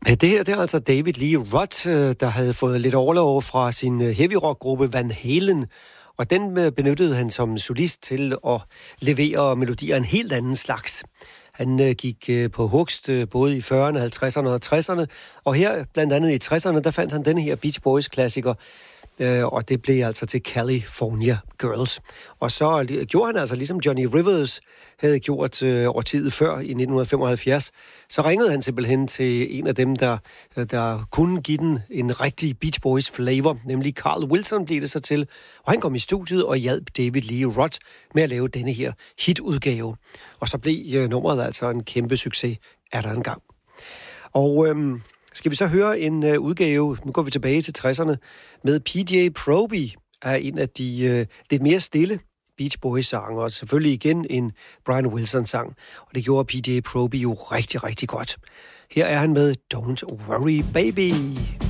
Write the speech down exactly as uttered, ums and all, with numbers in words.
Det her, det er altså David Lee Roth, der havde fået lidt overlov fra sin heavy rock-gruppe Van Halen, og den benyttede han som solist til at levere melodier af en helt anden slags. Han gik på hugst både i fyrrerne, halvtredserne og tresserne, og her blandt andet i tresserne, der fandt han denne her Beach Boys-klassiker, og det blev altså til California Girls. Og så gjorde han altså, ligesom Johnny Rivers havde gjort øh, årtiet før i nitten femoghalvfjerds, så ringede han simpelthen til en af dem, der, der kunne give den en rigtig Beach Boys flavor, nemlig Carl Wilson blev det så til, og han kom i studiet og hjalp David Lee Roth med at lave denne her hitudgave. Og så blev øh, nummeret altså en kæmpe succes, er der engang. Og øhm, skal vi så høre en øh, udgave, nu går vi tilbage til tresserne, med P J Proby, er en af de øh, lidt mere stille Beach Boys-sanger, og selvfølgelig igen en Brian Wilson-sang, og det gjorde P J Proby jo rigtig, rigtig godt. Her er han med Don't Worry Baby.